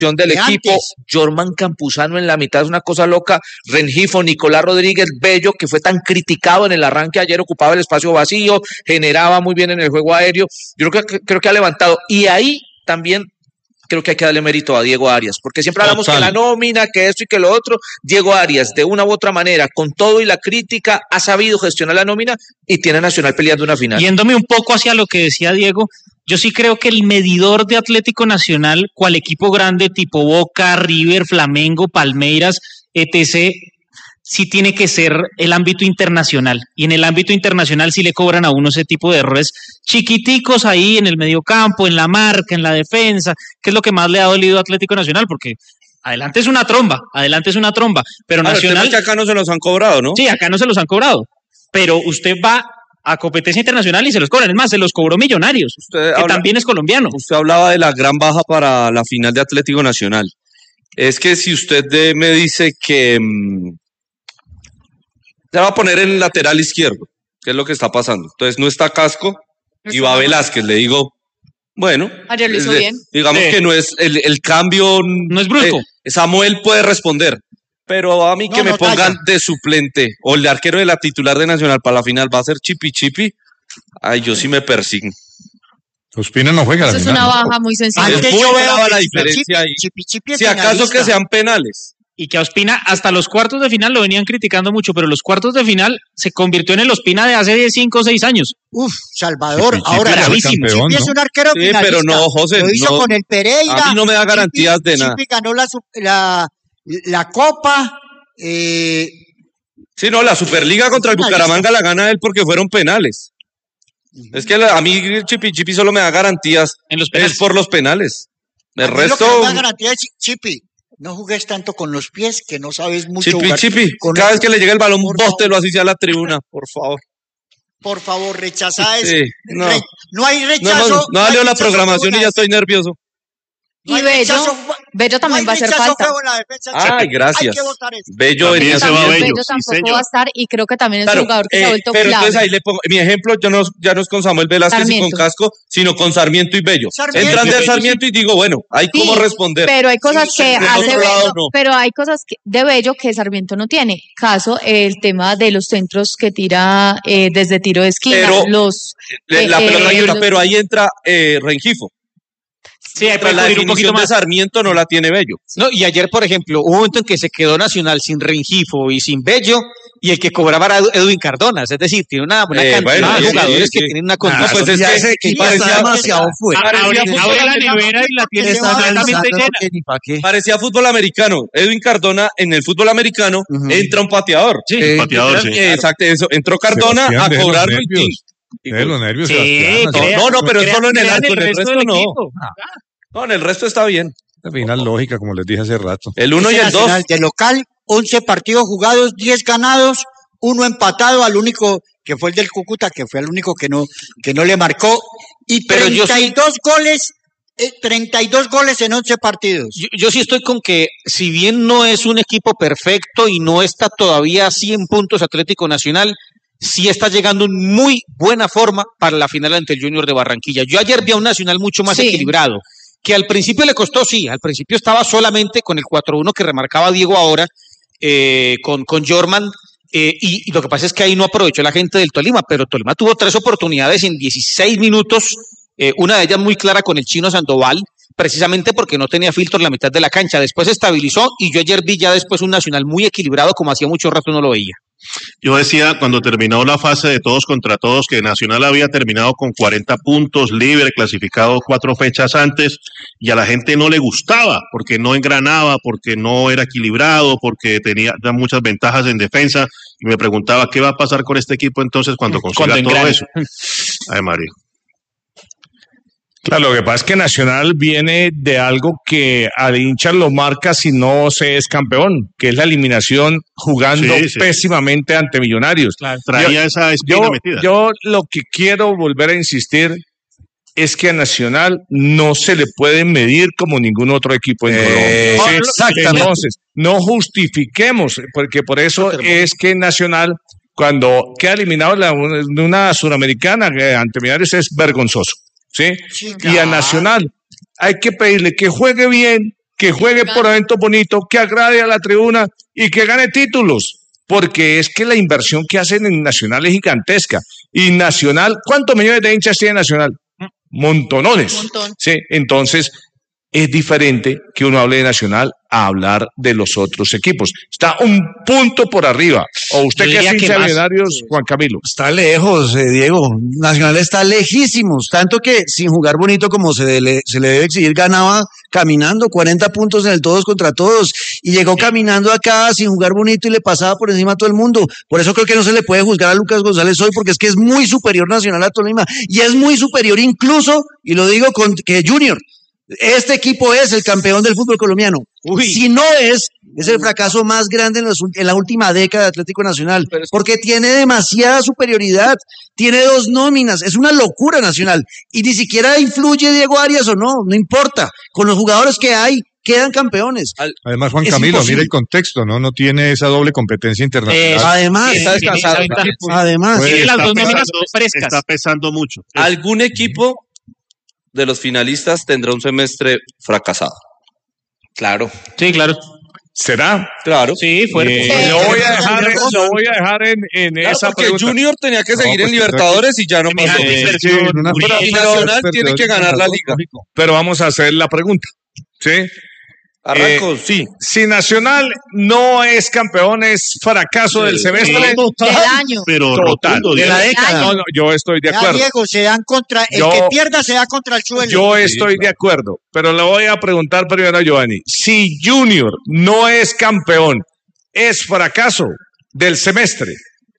del equipo, antes. Jorman Campuzano en la mitad es una cosa loca, Rengifo, Nicolás Rodríguez, Bello, que fue tan criticado en el arranque ayer, ocupaba el espacio vacío, generaba muy bien en el juego aéreo, yo creo que ha levantado, y ahí también creo que hay que darle mérito a Diego Arias, porque siempre hablamos que la nómina, que esto y que lo otro. Diego Arias, de una u otra manera, con todo y la crítica, ha sabido gestionar la nómina y tiene a Nacional peleando una final. Yéndome un poco hacia lo que decía Diego, yo sí creo que el medidor de Atlético Nacional, cual equipo grande tipo Boca, River, Flamengo, Palmeiras, etc., sí tiene que ser el ámbito internacional. Y en el ámbito internacional sí le cobran a uno ese tipo de errores chiquiticos ahí en el mediocampo, en la marca, en la defensa, que es lo que más le ha dolido a Atlético Nacional, porque adelante es una tromba, pero Nacional... que acá no se los han cobrado, ¿no? Sí, acá no se los han cobrado, pero usted va a competencia internacional y se los cobran. Es más, se los cobró Millonarios, también es colombiano. Usted hablaba de la gran baja para la final de Atlético Nacional. Es que si usted me dice que... se va a poner en el lateral izquierdo, que es lo que está pasando. Entonces no está Casco y va Velázquez. Le digo, bueno, ayer lo hizo bien. Digamos que no es el cambio. No es brusco. Samuel puede responder, pero a mí que me pongan de suplente o el de arquero de la titular de Nacional para la final va a ser Chipi. Ay, yo sí me persigno. Ospina no juega. Eso es una baja muy sencilla. Es muy brava la diferencia ahí. Si acaso que sean penales. Y que a Ospina hasta los cuartos de final lo venían criticando mucho, pero los cuartos de final se convirtió en el Ospina de hace 5 o 6 años. Salvador, Chipi ahora gravísimo. Chipi es un arquero finalista. Pero no, José. Lo hizo con el Pereira. A mí no me da garantías de nada. Chipi ganó la Copa. Sí, no, la Superliga contra el Bucaramanga la gana él porque fueron penales. Es que a mí Chipi solo me da garantías en los penales. Es por los penales. El resto... Lo que me da garantías es Chipi. No jugues tanto con los pies, que no sabes mucho jugar. Chipi, cada vez que le llega el balón, bóstelo así sea a la tribuna, por favor. Por favor, rechaza eso. Sí, no. No hay rechazo. No salió la programación y ya estoy nervioso. Y Bello también va a hacer falta. Ay, gracias. Bello Bello tampoco sí, va a estar y creo que también es un jugador que se ha vuelto pero clave. entonces ahí le pongo, mi ejemplo ya no es con Samuel Velázquez y con Casco, sino con Sarmiento y Bello. Entran de Sarmiento y digo, bueno, hay cómo responder. Pero hay cosas que hace Bello, no. pero hay cosas de Bello que Sarmiento no tiene. Caso, el tema de los centros que tira desde tiro de esquina. La pelota pero ahí entra Rengifo. Sí, la definición de Sarmiento no la tiene Bello. No, y ayer, por ejemplo, hubo un momento en que se quedó Nacional sin Rengifo y sin Bello, y el que cobraba era Edwin Cardona. Es decir, tiene una cantidad de jugadores que tienen una condición. Pues es que ese equipo parecía demasiado fuerte. Abre la nevera y la tiene completamente llena. Parecía fútbol americano. Edwin Cardona, en el fútbol americano, entra un pateador. Sí, pateador, sí. Exacto, eso. Entró Cardona a cobrar los nervios. Sí, no, pero es solo en el arco, en el resto no. No, en el resto está bien. La final lógica, como les dije hace rato. El 1 y el 2. De local, 11 partidos jugados, 10 ganados, 1 empatado, al único que fue el del Cúcuta, que fue el único que no le marcó, y 32 goles en 11 partidos. Yo sí estoy con que, si bien no es un equipo perfecto y no está todavía a 100 puntos Atlético Nacional, sí está llegando en muy buena forma para la final ante el Junior de Barranquilla. Yo ayer vi a un Nacional mucho más equilibrado, que al principio le costó, al principio estaba solamente con el 4-1 que remarcaba Diego ahora, con Jorman, y lo que pasa es que ahí no aprovechó la gente del Tolima, pero Tolima tuvo 3 oportunidades en 16 minutos, una de ellas muy clara con el Chino Sandoval, precisamente porque no tenía filtro en la mitad de la cancha. Después se estabilizó y yo ayer vi ya después un Nacional muy equilibrado como hacía mucho rato no lo veía. Yo decía cuando terminó la fase de todos contra todos que Nacional había terminado con 40 puntos, libre, clasificado 4 fechas antes, y a la gente no le gustaba porque no engranaba, porque no era equilibrado, porque tenía muchas ventajas en defensa, y me preguntaba qué va a pasar con este equipo entonces cuando consiga todo eso. Ay, Mario. Claro, lo que pasa es que Nacional viene de algo que al hincha lo marca si no se es campeón, que es la eliminación jugando pésimamente ante Millonarios. Claro, traía esa espina metida. Yo lo que quiero volver a insistir es que a Nacional no se le puede medir como ningún otro equipo en Colombia. Exactamente. Entonces, no justifiquemos, porque por eso es que Nacional, cuando queda eliminado de una suramericana ante Millonarios, es vergonzoso. ¿Sí? Sí, Y a Nacional hay que pedirle que juegue bien, que juegue por eventos bonitos, que agrade a la tribuna y que gane títulos. Porque es que la inversión que hacen en Nacional es gigantesca. Y Nacional, ¿cuántos millones de hinchas tiene Nacional? Montonones. Sí, entonces es diferente que uno hable de Nacional a hablar de los otros equipos. Está un punto por arriba. ¿O usted qué es hincha de Millonarios, Juan Camilo? Está lejos, Diego. Nacional está lejísimos. Tanto que sin jugar bonito como se le debe exigir, ganaba caminando 40 puntos en el todos contra todos. Y llegó caminando acá sin jugar bonito y le pasaba por encima a todo el mundo. Por eso creo que no se le puede juzgar a Lucas González hoy, porque es que es muy superior Nacional a Tolima. Y es muy superior incluso, y lo digo que Junior. Este equipo es el campeón del fútbol colombiano. Si no es el fracaso más grande en la última década de Atlético Nacional, porque tiene demasiada superioridad, tiene 2 nóminas, es una locura Nacional, y ni siquiera influye Diego Arias o no importa, con los jugadores que hay, quedan campeones. Además, Juan Camilo, mira el contexto, no tiene esa doble competencia internacional. Además, además, las 2 nóminas frescas. Está pesando mucho. ¿Algún equipo de los finalistas tendrá un semestre fracasado? Claro. Sí, claro. ¿Será? Claro. Sí, fuerte. Lo voy a dejar en Claro, esa porque pregunta. Junior tenía que seguir en Libertadores y ya no pasó. Y Nacional tiene que ganar la liga. Pero vamos a hacer la pregunta. ¿Sí? Arranco, sí. Si Nacional no es campeón, es fracaso del semestre. Del año. Pero Total. rotundo, de la Diego. década. No, yo estoy de Ya, acuerdo. Diego, se dan contra, el que pierda se da contra el suelo. Yo estoy de acuerdo, pero le voy a preguntar primero a Giovanni. Si Junior no es campeón, ¿es fracaso del semestre?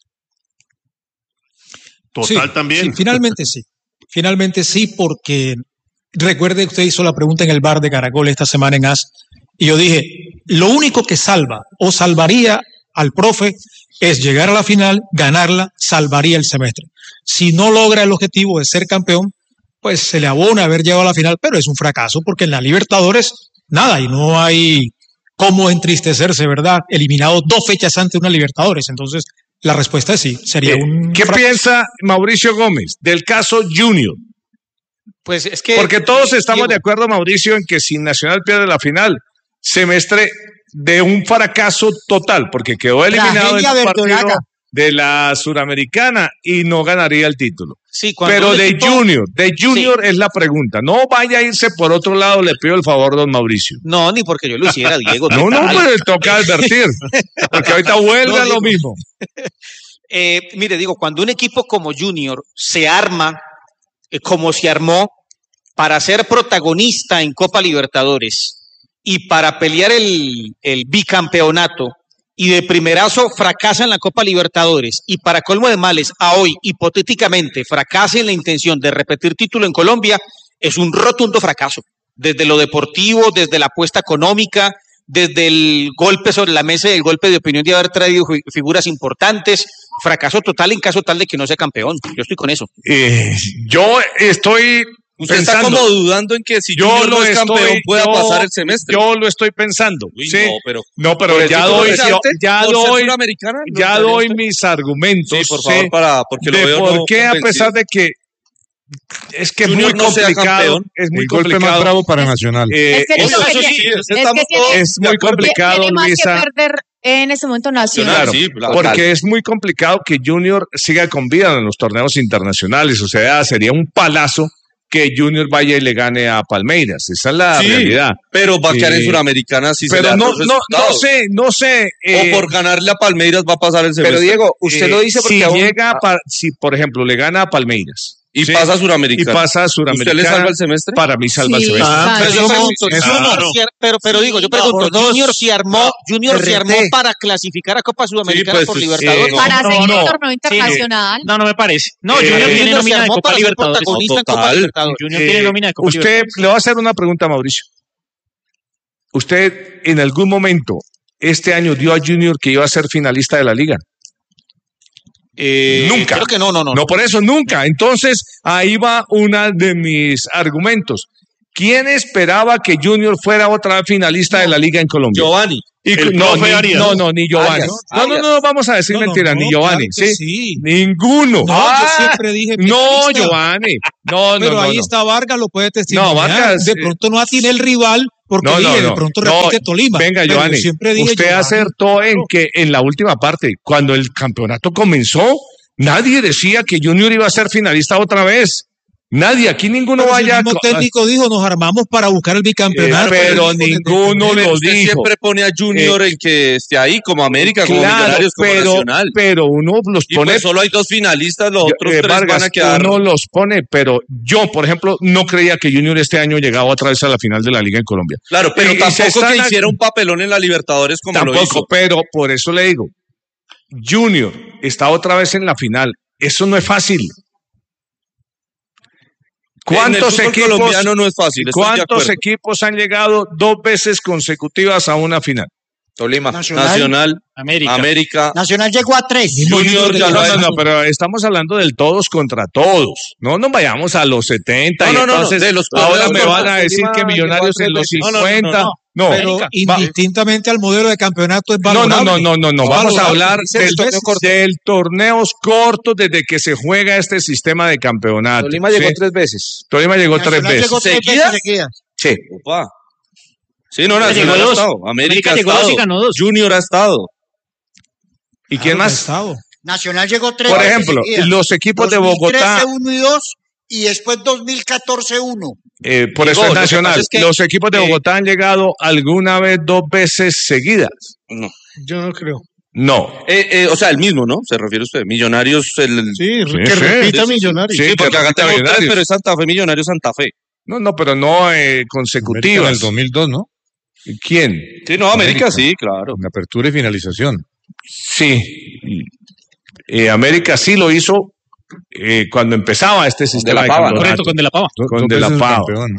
Total también. Sí, finalmente sí. Finalmente sí, porque recuerde, usted hizo la pregunta en el bar de Caracol esta semana en AS, y yo dije, lo único que salva o salvaría al profe es llegar a la final, ganarla, salvaría el semestre. Si no logra el objetivo de ser campeón, pues se le abona haber llegado a la final, pero es un fracaso porque en la Libertadores nada, y no hay cómo entristecerse, ¿verdad? Eliminado 2 fechas antes de una Libertadores. Entonces, la respuesta es sí, sería un ¿Qué fracaso. piensa Mauricio Gómez del caso Junior? Pues es que... Porque todos estamos Diego, de acuerdo, Mauricio, en que si Nacional pierde la final, semestre de un fracaso total, porque quedó eliminado en Tragedia un partido verdolaga. de la Suramericana y no ganaría el título. sí, cuando Pero un de equipo- Junior es la pregunta. No vaya a irse por otro lado, le pido el favor, don Mauricio. No, ni porque yo lo hiciera, Diego. No, total. pero le toca advertir, porque ahorita vuelve No, lo Diego. mismo. Mire, digo, cuando un equipo como Junior se arma como se armó para ser protagonista en Copa Libertadores y para pelear el bicampeonato y de primerazo fracasa en la Copa Libertadores y para colmo de males a hoy hipotéticamente fracasa en la intención de repetir título en Colombia, es un rotundo fracaso. Desde lo deportivo, desde la apuesta económica, desde el golpe sobre la mesa y el golpe de opinión de haber traído figuras importantes, fracaso total en caso tal de que no sea campeón. Yo estoy con eso. Yo estoy Usted pensando, está como dudando en que si yo Junior no lo es campeón estoy, pueda yo- pasar el semestre. Yo lo estoy pensando. Uy, ¿sí? no, pero pero ya doy, ya por ser doy, suramericana, ¿no ya estaría doy usted? mis argumentos. Sí, por favor, porque lo de veo por no qué, a convencido. pesar de que es que Junior es muy no sea complicado, campeón. es muy El golpe más complicado. bravo para Nacional. Es que eso lo que sí, tiene- eso es que estamos tiene- todos Es muy complicado, tiene más Luisa. que perder en este momento Nacional. Claro, Sí, claro. porque es muy complicado que Junior siga con vida en los torneos internacionales. O sea, sería un palazo que Junior vaya y le gane a Palmeiras. Esa es la Sí, realidad. pero va a quedar en Sí. Suramericana si se le Pero dan no, los no, no resultados. no sé. O por ganarle a Palmeiras va a pasar el semestre. Pero Diego, usted lo dice porque si aún- llega, si por ejemplo le gana a Palmeiras y ¿sí? pasa a y Suramericana. pasa a Suramericana, ¿Usted le salva el semestre? para mí salva el Sí, semestre. claro. Pero yo pregunto, pero digo, yo pregunto, por dos. Junior se armó RT. para clasificar a Copa Sudamericana pues, por sí, Libertadores. Para No, seguir no. el torneo internacional. No, no me parece. No, Eh, Junior tiene Junior se nómina de armó Copa para ser Libertadores. protagonista en Copa Total. Libertadores. Junior tiene nómina de Copa Usted Libertadores. le va a hacer una pregunta a Mauricio. ¿Usted en algún momento este año dio a Junior que iba a ser finalista de la liga? Nunca. Creo que no. No, por eso nunca. Entonces, ahí va uno de mis argumentos. ¿Quién esperaba que Junior fuera otra vez finalista de la Liga en Colombia? Giovanni. Y El no, profe Arias. ni Giovanni. Arias. No, vamos a decir mentira, ni Giovanni, claro que ¿sí? Ninguno. No, yo siempre dije no, finalista. Giovanni. No, Pero ahí no. está Vargas, lo puede testimoniar. No, Vargas, de pronto no atiene el rival porque de pronto repite Tolima. Venga, Pero Giovanni, yo siempre dije usted Giovanni. acertó en que en la última parte, cuando el campeonato comenzó, nadie decía que Junior iba a ser finalista otra vez. Nadie, aquí ninguno Pero si vaya. el mismo técnico dijo, nos armamos para buscar el bicampeonato. Pero ninguno lo Usted dijo. siempre pone a Junior en que esté ahí, como América, como Millonarios, como Nacional. Pero uno los Y pone. pues solo hay 2 finalistas, los otros 3 Vargas, van a quedar. uno los pone, pero yo, por ejemplo, no creía que Junior este año llegaba otra vez a la final de la Liga en Colombia. Claro, pero Y se tampoco están que hiciera un papelón en la Libertadores como lo Tampoco, hizo. pero por eso le digo, Junior está otra vez en la final. Eso no es fácil. ¿Cuántos en el fútbol equipos colombiano no es fácil? Estoy de ¿Cuántos acuerdo. equipos han llegado 2 veces consecutivas a una final? Tolima. Nacional, América. Nacional llegó a 3. Junior ya lo ha hecho. No, pero estamos hablando del todos contra todos. No nos vayamos a los 70 y No, entonces de los ahora torneos me van a decir Tolima que Millonarios llegó a en los 3 veces. 50. No, Pero indistintamente al modelo de campeonato es No, valorable. no. Vamos a hablar Seis veces. del torneos cortos desde que se juega este sistema de campeonato. Tolima llegó ¿sí? 3 veces. Tolima llegó 3 Nacional veces. llegó 3 veces seguidas. Sí. Opa. Sí, no, Nacional llegó ha 2. estado. América ha llegó 2 y estado. ganó 2. Junior ha estado. ¿Y quién más? Estado. Nacional llegó 3 Por veces ejemplo, seguidas. los equipos de Bogotá, 2013, 1 y 2 y después 2014, 1. por eso Digo, es lo que nacional. pasa es que, los equipos de Bogotá han llegado alguna vez 2 veces seguidas. No. Yo no creo. No. O sea, el mismo, ¿no? Se refiere usted. Millonarios, Sí, Sí, que sí. repita Sí, Millonarios. Sí, porque que acá tengo Millonarios. 3, pero es Santa Fe, Millonarios, Santa Fe. No, pero no América consecutivas. en el 2002, ¿no? ¿Quién? Sí, no, América América. sí, claro. En apertura y finalización. Sí. América sí lo hizo cuando empezaba este sistema la de Pava, ¿no? campeonato. Correcto, con De La Pava. Con Dos De La veces Pava. campeón, ¿no?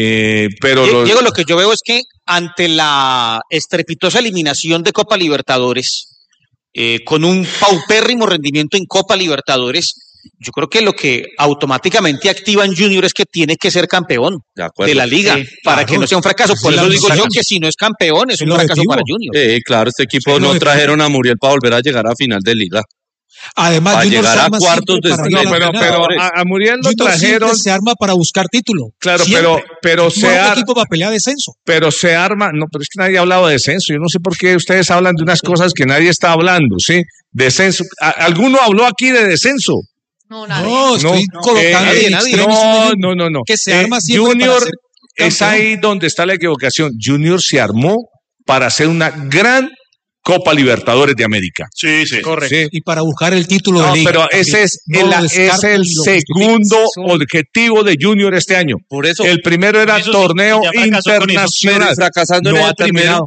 Pero Diego, lo que yo veo es que ante la estrepitosa eliminación de Copa Libertadores, con un paupérrimo rendimiento en Copa Libertadores, yo creo que lo que automáticamente activa en Junior es que tiene que ser campeón De acuerdo. de la liga Sí, para claro. que no sea un fracaso. Por Sí, eso la digo yo sacan. que si no es campeón es El un fracaso objetivo. para Junior. Claro, este equipo Sí, no lo trajeron a Muriel para volver a llegar a final de liga. Además, Para Junior llegar se a arma cuartos siempre de para final. ir a la pero final. a Muriel lo Junior siempre trajeron. se arma para buscar título. Claro, Siempre. pero No se es un arma. equipo para pelear descenso. Pero se arma, no, pero es que nadie ha hablado de descenso. Yo no sé por qué ustedes hablan de unas cosas que nadie está hablando, ¿sí? Descenso. ¿Alguno habló aquí de descenso? No, nadie. No, estoy colocando nadie, en extremis un ejemplo no. que se arma siempre para Junior ser es campeón. ahí donde está la equivocación. Junior se armó para hacer una gran Copa Libertadores de América. Sí, sí. Correcto. Sí. Y para buscar el título de No, liga. pero también. ese es No lo descarto el ni lo segundo justifico. objetivo de Junior este año. Por eso, El primero era Eso sí, torneo ya fracasó con eso. internacional. fracasando en No el ha terminado.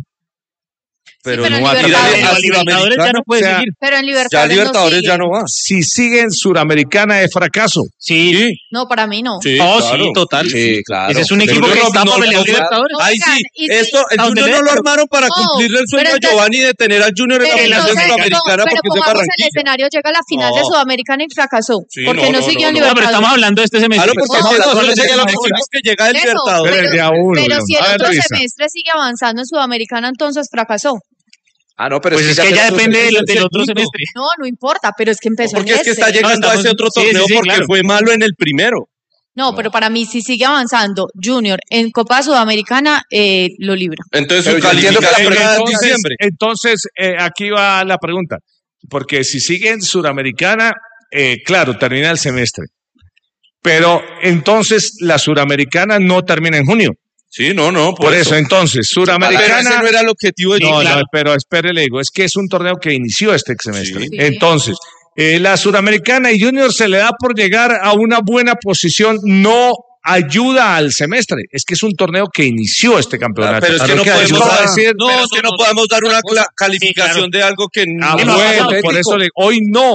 pero pero no va a en tirar Libertadores- a La Libertadores ya no puede O sea, seguir. Pero en Ya Libertadores, Libertadores no ya no va. Si sigue en Suramericana es fracaso. Sí, No, para mí no. Sí, Oh, claro. sí, total. Sí, claro. Ese es un Pero equipo que no, está no, para pelear no, Libertadores. Ay, Oigan, sí, y si- esto, el ¿a dónde Junior le- no lo armaron para No, cumplirle el sueño pero a entonces- Giovanni de tener al Junior en la Pero final entonces, Sudamericana pero porque es de pongamos el Barranquilla. escenario, llega a la final de No. Sudamericana y fracasó. Sí, porque no, no, siguió en no, No, pero Libertadores. estamos hablando de este semestre. Claro, porque No, es que no, son no, ya no, los no, equipos que llega del Eso, Libertadores. Pero de a uno, Pero si el hagan otro revisa. semestre sigue avanzando en Sudamericana, entonces fracasó. Ah, no, pero Pues es que ya depende del otro semestre. No, no importa, pero es que empezó Porque en es que ese. está llegando No, a ese otro sí, sí, torneo sí, porque claro. fue malo en el primero. No, pero para mí, si sigue avanzando Junior en Copa Sudamericana, lo libra. Entonces Pero su yo entiendo que la calificación era en diciembre. Entonces, aquí va la pregunta. Porque si sigue en Suramericana, claro, termina el semestre. Pero entonces la Suramericana no termina en junio. Sí, no, Por eso, entonces, Pero Suramericana. ese no era el objetivo de No, Junior. no, pero espere, le digo, es que es un torneo que inició este semestre. Sí. Entonces, la Suramericana y Junior se le da por llegar a una buena posición, no ayuda al semestre. Es que es un torneo que inició este campeonato. Pero es que Claro no podemos ayuda a dar, decir, pero es que no podemos dar una calificación de algo que no. bueno, por eso le digo, hoy no.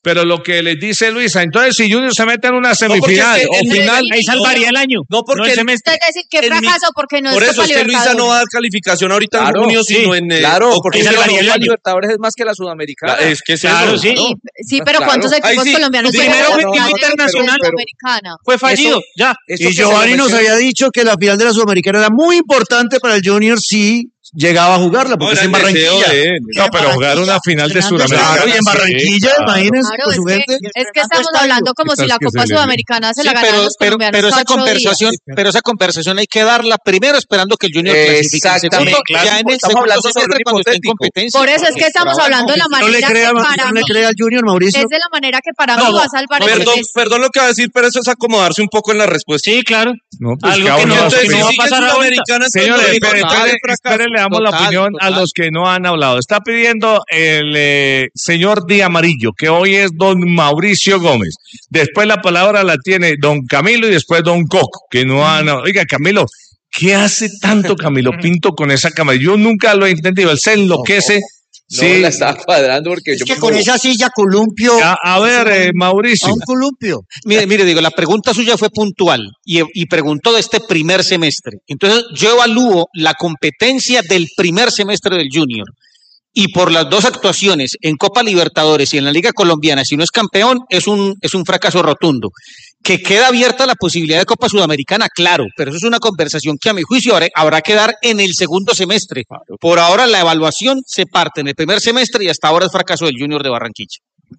Pero lo que les dice Luisa, entonces si Junior se mete en una semifinal o final, ahí salvaría el año. No, porque el semestre. Usted decir que fracaso porque no por es eso Copa es que Luisa Libertadores. no va a dar calificación ahorita en junio, sino en claro, porque octubre. la salvaría el Copa año. Libertadores es más que la Sudamericana. Es que es Claro, eso, sí. ¿no? Sí, pero Claro. ¿cuántos equipos Ahí sí. colombianos Primero llegan a fue finales de internacional, Sudamericana? Fue fallido, ya. Eso Y que se lo Giovanni nos mencioné. había dicho que la final de la Sudamericana era muy importante para el Junior si llegaba a jugarla, porque es en Barranquilla. no, pero jugar una final de Sudamericana. Claro, y en Barranquilla, imagínense, Claro, con su es gente. que estamos hablando como si la Copa Sudamericana se la ganaran los colombianos pero esa cada 8 conversación, días. pero esa conversación hay que darla primero esperando que el Junior clasifique. Exactamente, Segundo, claro, ya en el estamos segundo hablando sobre semestre un cuando esté en hipotético. competencia. Por eso es que estamos hablando de la No le manera crea, que para no le mí, crea al Junior, Mauricio. es de la manera que para mí va a salvar el semestre. Perdón lo que va a decir, pero eso es acomodarse un poco en la respuesta. Sí, claro. No, pues Algo cada que uno no, hace que no va a su- pasar ahorita. Sudamericana, entonces, Señores, lo digo, total, espere, le damos la total, opinión a total. los que no han hablado. Está pidiendo el señor Di Amarillo, que hoy es don Mauricio Gómez. Después la palabra la tiene don Camilo y después don Coco, que no han... Oiga, Camilo, ¿qué hace tanto Camilo Pinto con esa cámara? Yo nunca lo he entendido. Él se enloquece. No, la estaba cuadrando porque Es yo que me con muevo. esa silla columpio. A ver, Mauricio. A un columpio. Mire, digo, la pregunta suya fue puntual y preguntó de este primer semestre. Entonces, yo evalúo la competencia del primer semestre del Junior. Y por las dos actuaciones en Copa Libertadores y en la Liga Colombiana, si no es campeón, es un fracaso rotundo. Que queda abierta la posibilidad de Copa Sudamericana, claro, pero eso es una conversación que a mi juicio habrá que dar en el segundo semestre. Por ahora la evaluación se parte en el primer semestre y hasta ahora es fracaso del Junior de Barranquilla.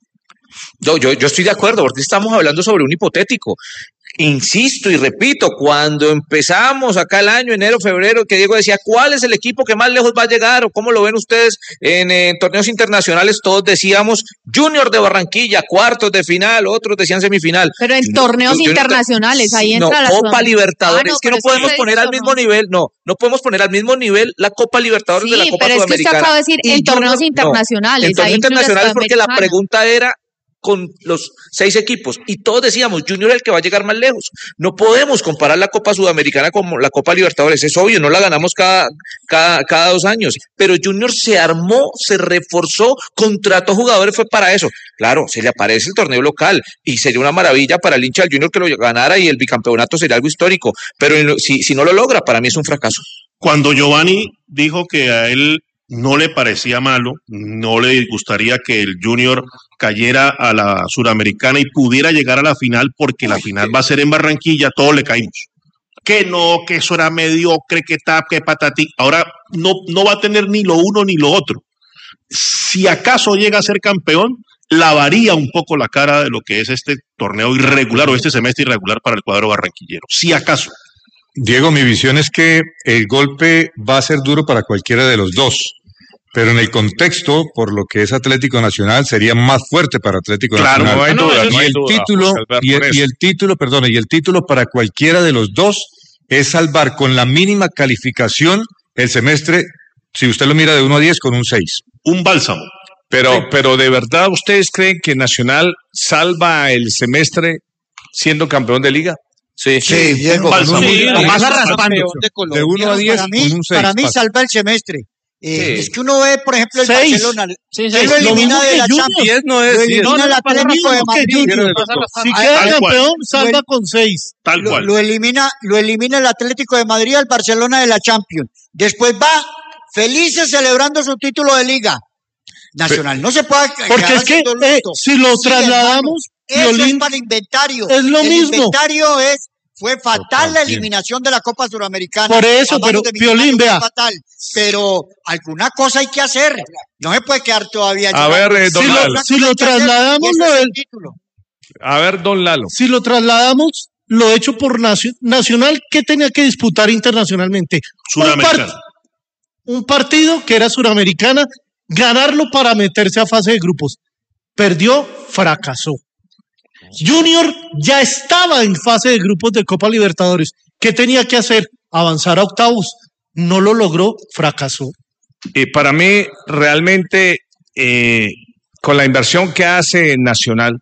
Yo estoy de acuerdo, porque estamos hablando sobre un hipotético. Insisto y repito, cuando empezamos acá el año, enero, febrero, que Diego decía, ¿cuál es el equipo que más lejos va a llegar? ¿O cómo lo ven ustedes en torneos internacionales? Todos decíamos Junior de Barranquilla, cuartos de final, otros decían semifinal. Pero en torneos internacionales, ahí no, entra la Copa Sudamericana. Libertadores, Ah, no, que no pero eso podemos se poner dice al mismo nivel, no podemos poner al mismo nivel la Copa Libertadores de la Sí, Copa pero es que usted Sudamericana. acaba de decir Y en torneos Junior, internacionales. en torneos ahí incluye la internacionales porque la Sudamericana. pregunta era con los 6 equipos y todos decíamos Junior es el que va a llegar más lejos. No podemos comparar la Copa Sudamericana con la Copa Libertadores, es obvio, no la ganamos cada 2 años, pero Junior se armó, se reforzó, contrató jugadores, fue para eso. Claro, se le aparece el torneo local y sería una maravilla para el hincha del Junior que lo ganara y el bicampeonato sería algo histórico, pero si no lo logra, para mí es un fracaso. Cuando Giovanni dijo que a él no le parecía malo, no le gustaría que el Junior cayera a la Suramericana y pudiera llegar a la final porque la final va a ser en Barranquilla, todos le caímos. Que no, que eso era mediocre, que tap, que patatí. Ahora no va a tener ni lo uno ni lo otro. Si acaso llega a ser campeón, lavaría un poco la cara de lo que es este torneo irregular o este semestre irregular para el cuadro barranquillero. Si acaso. Diego, mi visión es que el golpe va a ser duro para cualquiera de los dos, pero en el contexto, por lo que es Atlético Nacional, sería más fuerte para Atlético Claro, Nacional. no hay duda, no hay el duda, título José Alberto, por y eso. el título para cualquiera de los dos es salvar con la mínima calificación el semestre, si usted lo mira de 1 a 10, con un 6. Un bálsamo. Pero de verdad, ¿ustedes creen que Nacional salva el semestre siendo campeón de liga? Sí, Diego. Pasa raspando. De 1 a 10, Para mí, con un 6. para mí salva el semestre. Es que uno ve, por ejemplo, el 6. Barcelona. Sí, ¿Quién lo Lo mismo elimina que de la Junior. Champions? 10 no es Lo 10. elimina el Atlético de que Madrid. Junior. Si Ah, queda tal cual. campeón, salva con 6. Tal cual. Lo elimina el Atlético de Madrid al Barcelona de la Champions. Después va felices celebrando su título de liga. Nacional. No se puede Porque quedar es que haciendo luto. si lo Sí, trasladamos, hermano, eso es Violín, para inventario. es lo el mismo. inventario fue fatal la eliminación de la Copa Suramericana. Por eso, A manos pero, de Millonarios Piolín, fue vea. fatal. Pero alguna cosa hay que hacer. No se puede quedar todavía. A ver, don Lalo. si lo trasladamos, título. A ver, don Lalo. si lo trasladamos, lo hecho por Nacional, ¿qué tenía que disputar internacionalmente? Suramericana. Un partido que era suramericana, ganarlo para meterse a fase de grupos. Perdió, fracasó. Junior ya estaba en fase de grupos de Copa Libertadores. ¿Qué tenía que hacer? Avanzar a octavos. No lo logró, fracasó. Para mí, realmente, con la inversión que hace Nacional,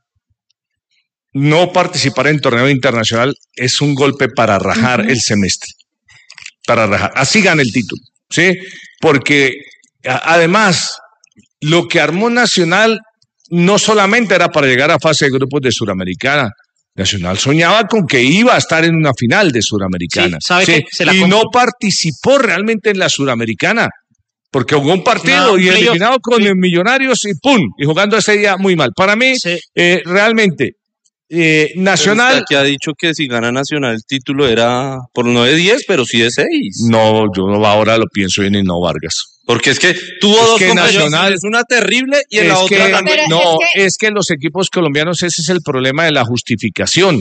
no participar en torneo internacional es un golpe para rajar el semestre. Para rajar. Así gana el título, ¿sí? Porque además, lo que armó Nacional no solamente era para llegar a fase de grupos de Suramericana. Nacional soñaba con que iba a estar en una final de Suramericana. Sí, ¿sabe qué? Se la y compro. no participó realmente en la Suramericana, porque jugó un partido y playoff. eliminado con Millonarios y ¡pum! Y jugando ese día muy mal. Para mí, realmente, Nacional... Usted aquí ha dicho que si gana Nacional el título era por no de 10, pero sí de 6. No, yo ahora lo pienso bien y no, Vargas. Porque es que tuvo Es dos que competiciones, Nacional- una terrible y en la Es otra que, también. es que los equipos colombianos ese es el problema de la justificación.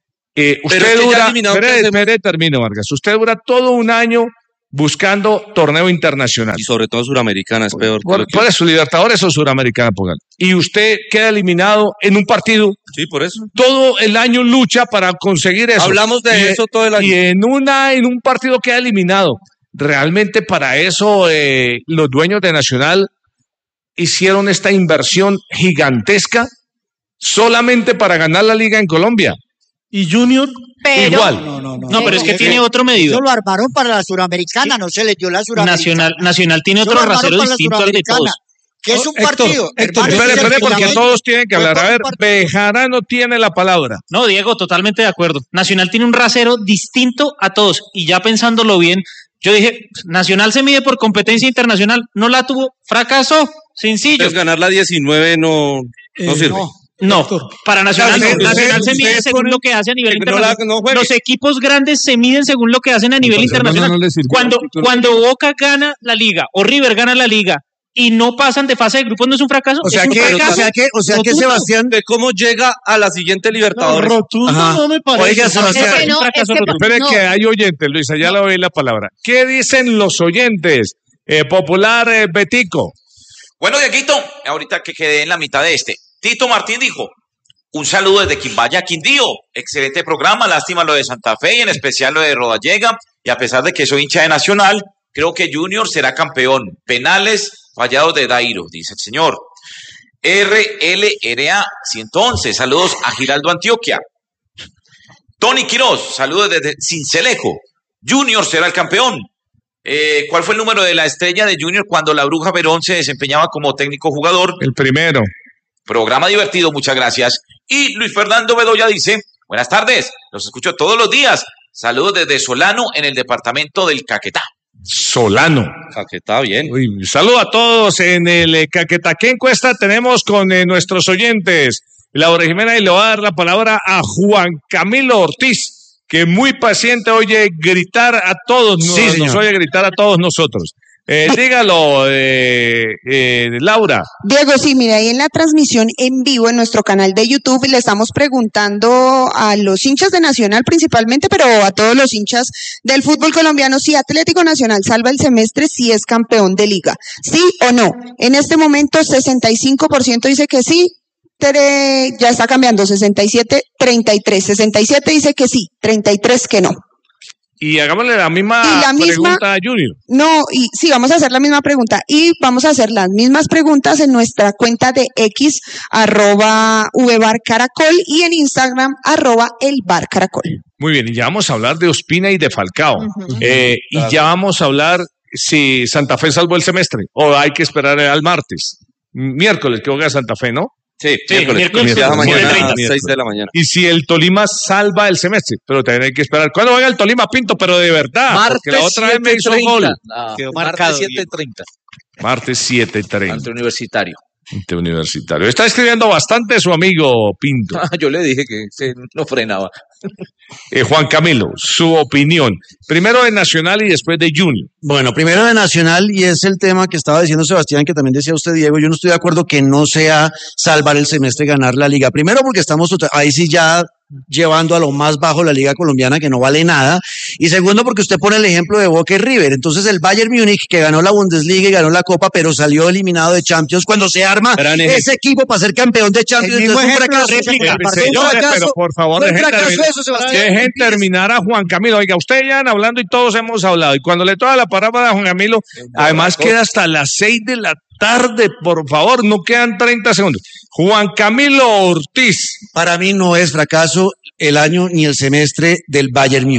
es Usted que ya dura, eliminado, ¿qué espere, termino, Vargas. Usted dura todo un año buscando torneo internacional. Y sobre todo Suramericana es peor. Por eso, Libertadores o Suramericana, pongan. Y usted queda eliminado en un partido. Sí, por eso. Todo el año lucha para conseguir eso. Hablamos de eso todo el año. Y en un partido queda eliminado. Realmente para eso los dueños de Nacional hicieron esta inversión gigantesca solamente para ganar la liga en Colombia. ¿Y Junior? Pero, Igual. No, pero es que tiene otro medidor. Eso lo armaron para la Suramericana, no se les dio la Suramericana. Nacional tiene Eso otro lo armaron rasero para la distinto al de todos. Suramericana, que es un Héctor, partido. Héctor, hermano, Espere, ese es el porque fundamento. todos tienen que hablar. A ver, Fue por un partido. Bejarano tiene la palabra. No, Diego, totalmente de acuerdo. Nacional tiene un rasero distinto a todos. Y ya pensándolo bien, yo dije, Nacional se mide por competencia internacional. No la tuvo, fracasó, sencillo. Entonces ganar la 19 no sirve. No, para Nacional, Usted- Nacional usted- se mide usted según pone- lo que hace a nivel que no la- internacional. no juegue. Los equipos grandes se miden según lo que hacen a nivel Barcelona internacional. no le sirvió Cuando, el título. cuando Boca gana la liga o River gana la liga y no pasan de fase de grupos, ¿no es un fracaso? O sea es un que, fracaso. o sea que Rotundo. Sebastián, De cómo llega a la siguiente Libertadores. Rotundo Ajá. no me parece. Oiga, Sebastián, es que no, es que Espere no. que hay oyentes, Luisa, ya le doy la palabra. ¿Qué dicen los oyentes? Popular Betico. Bueno, Dieguito, ahorita que quedé en la mitad de este. Tito Martín dijo, un saludo desde Quimbaya, Quindío. Excelente programa, lástima lo de Santa Fe y en especial lo de Rodallega. Y a pesar de que soy hincha de Nacional, creo que Junior será campeón. Penales fallados de Dairo, dice el señor. RLRA 111, saludos a Giraldo Antioquia. Tony Quiroz, saludos desde Cincelejo. Junior será el campeón. ¿Cuál fue el número de la estrella de Junior cuando la Bruja Verón se desempeñaba como técnico jugador? El primero. Programa divertido, muchas gracias. Y Luis Fernando Bedoya dice, buenas tardes, los escucho todos los días. Saludos desde Solano, en el departamento del Caquetá. Solano. Caquetá, bien. Uy, saludo a todos en el Caquetá. ¿Qué encuesta tenemos con nuestros oyentes? Laura Jimena, y le voy a dar la palabra a Juan Camilo Ortiz, que muy paciente oye gritar a todos, Sí, señor. nos oye gritar a todos nosotros. Dígalo, Laura. Diego, sí, mira, ahí en la transmisión en vivo en nuestro canal de YouTube le estamos preguntando a los hinchas de Nacional principalmente, pero a todos los hinchas del fútbol colombiano si Atlético Nacional salva el semestre, si es campeón de liga. ¿Sí o no? En este momento 65% dice que sí, ya está cambiando, 67-33. 67 dice que sí, 33 que no. Y hagámosle la misma pregunta a Junior. No, y sí, vamos a hacer la misma pregunta y vamos a hacer las mismas preguntas en nuestra cuenta de X, @vbarcaracol y en Instagram, @elbarcaracol. Muy bien, y ya vamos a hablar de Ospina y de Falcao. Y ya vamos a hablar si Santa Fe salvó el semestre o hay que esperar al martes. Miércoles que juega Santa Fe, ¿no? Sí, miércoles, empieza mañana a 7:30. 6 de la mañana. Y si el Tolima salva el semestre, pero también hay que esperar. ¿Cuándo juega el Tolima, Pinto? Pero de verdad, porque la otra vez me hizo gol. Quedó Martes marcado. 7:30. Martes 7:30. Ante Universitario. Ante Universitario. Está escribiendo bastante su amigo Pinto. Yo le dije que no frenaba. Juan Camilo, su opinión. Primero de Nacional y después de Junior. bueno, primero de Nacional, y es el tema que estaba diciendo Sebastián, que también decía usted, Diego, yo no estoy de acuerdo que no sea salvar el semestre y ganar la liga. Primero porque estamos ahí sí ya llevando a lo más bajo la liga colombiana, que no vale nada. Y segundo porque usted pone el ejemplo de Boca y River. Entonces el Bayern Múnich, que ganó la Bundesliga y ganó la Copa, pero salió eliminado de Champions, cuando se arma Gran ejemplo. ese equipo para ser campeón de Champions, El mismo entonces fue un ejemplo fracaso. lo puse en el Fue un partido. fracaso. Pero por favor, Fue un dejen fracaso terminar. eso, Sebastián. Dejen terminar a Juan Camilo. Oiga, ustedes ya han hablando y todos hemos hablado. Y cuando le toca la palabra a Juan Camilo, además queda hasta las 6 de la tarde, por favor, no quedan 30 segundos. Juan Camilo Ortiz. Para mí no es fracaso el año ni el semestre del Bayern Múnich.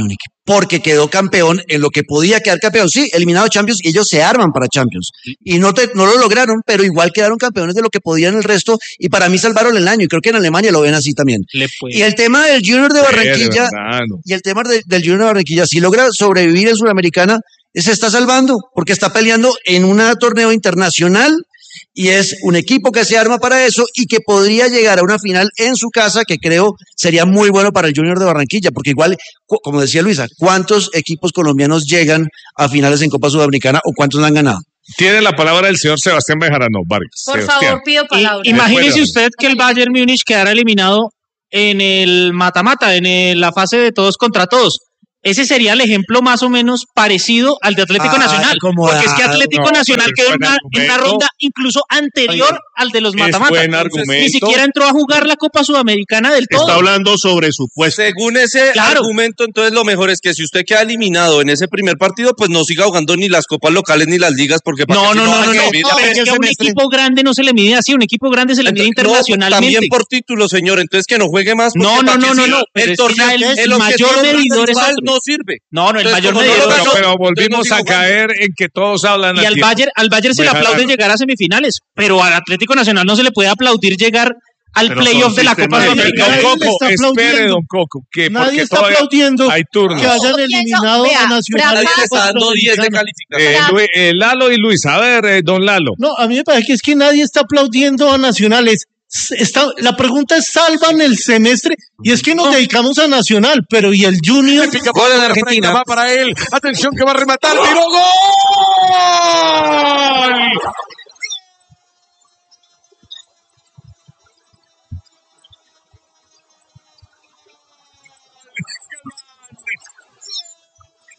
porque quedó campeón en lo que podía quedar campeón. Sí, eliminado Champions y ellos se arman para Champions. Y no lo lograron, pero igual quedaron campeones de lo que podían el resto y para mí salvaron el año y creo que en Alemania lo ven así también. Y el tema del Junior de Barranquilla, del Junior de Barranquilla, si logra sobrevivir en Sudamericana, se está salvando porque está peleando en un torneo internacional y es un equipo que se arma para eso y que podría llegar a una final en su casa que creo sería muy bueno para el Junior de Barranquilla, porque igual, como decía Luisa, ¿cuántos equipos colombianos llegan a finales en Copa Sudamericana o cuántos han ganado? Tiene la palabra el señor Sebastián Bejarano Vargas. Por favor, pido palabra. Imagínese usted que el Bayern Múnich quedara eliminado en el mata-mata, en la fase de todos contra todos. Ese sería el ejemplo más o menos parecido al de Atlético Nacional, porque es que Atlético Nacional quedó en una ronda incluso anterior al de los mata-mata. Ni siquiera entró a jugar la Copa Sudamericana del todo. Está hablando sobre su puesto. Según ese argumento, entonces lo mejor es que si usted queda eliminado en ese primer partido, pues no siga jugando ni las copas locales ni las ligas, porque no. Pero es que a un equipo grande no se le mide así, un equipo grande se le mide internacionalmente. También por título, señor, entonces que no juegue más. No. El torneo, el mayor medidor es no sirve. No, el mayor medidor. Pero volvimos a caer en que todos hablan. Y al Bayern se le aplaude llegar a semifinales, pero al Atlético Nacional no se le puede aplaudir llegar al playoff de la Copa Sudamericana. Don Coco, que nadie está aplaudiendo hay turnos. Que hayan eliminado a Nacional. Nadie le está dando 10 de calificación. Lalo y Luis, a ver, don Lalo. No, a mí me parece que es que nadie está aplaudiendo a Nacionales. La pregunta es, ¿salvan el semestre? Y es que nos dedicamos a Nacional, pero ¿y el Junior? Gol en Argentina. Va para él. Atención que va a rematar. ¡Tiro! ¡Gol!